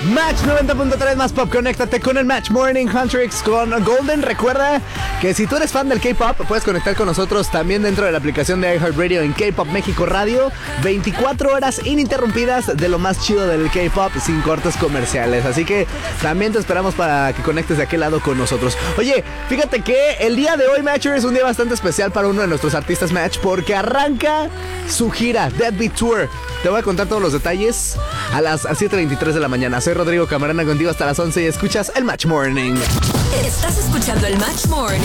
Match 90.3 más pop, conéctate con el Match Morning Huntrix con Golden. Recuerda que si tú eres fan del K-Pop, puedes conectar con nosotros también dentro de la aplicación de iHeartRadio en K-Pop México Radio. 24 horas ininterrumpidas de lo más chido del K-Pop sin cortes comerciales. Así que también te esperamos para que conectes de aquel lado con nosotros. Oye, fíjate que el día de hoy, Matcher, es un día bastante especial para uno de nuestros artistas Match porque arranca su gira Deadbeat Tour. Te voy a contar todos los detalles a las 7:23 de la mañana. Soy Rodrigo Camarena contigo hasta las 11 y escuchas el Match Morning. Estás escuchando el Match Morning